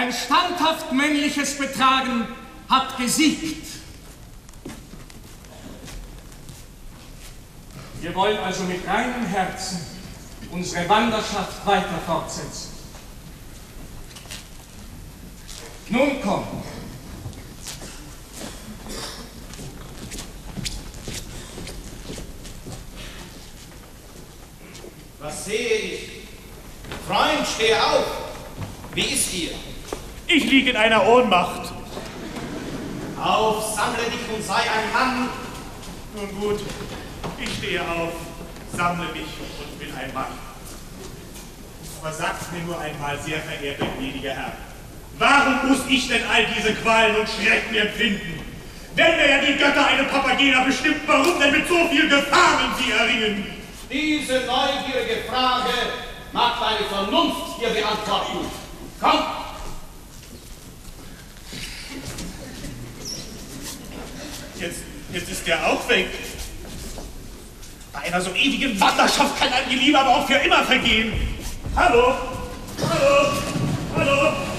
Ein standhaft männliches Betragen hat gesiegt. Wir wollen also mit reinem Herzen unsere Wanderschaft weiter fortsetzen. Nun komm. Was sehe ich? Freund, steh auf! Wie ist dir? Ich liege in einer Ohnmacht. Auf, sammle dich und sei ein Mann. Nun gut, ich stehe auf, sammle mich und bin ein Mann. Aber sagt mir nur einmal, sehr verehrter gnädiger Herr, warum muss ich denn all diese Qualen und Schrecken empfinden? Wenn mir ja die Götter eine Papagena bestimmt, warum denn mit so viel Gefahren sie erringen? Diese neugierige Frage mag deine Vernunft dir beantworten. Komm! Jetzt ist der auch weg. Bei einer so ewigen Wanderschaft kann ein Liebe aber auch für immer vergehen. Hallo? Hallo? Hallo?